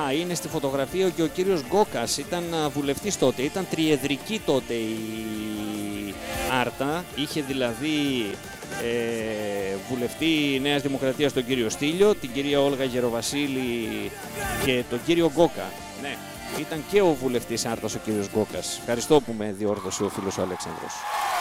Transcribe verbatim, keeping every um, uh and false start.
Α, είναι στη φωτογραφία και ο κύριος Γκόκας, ήταν βουλευτής τότε, ήταν τριεδρική τότε η Άρτα, είχε δηλαδή ε, βουλευτή Νέας Δημοκρατίας τον κύριο Στήλιο, την κυρία Όλγα Γεροβασίλη και τον κύριο Γκόκα. Ναι, ήταν και ο βουλευτής Άρτας ο κύριος Γκόκας. Ευχαριστώ που με διόρθωσε ο φίλος ο Αλέξανδρος.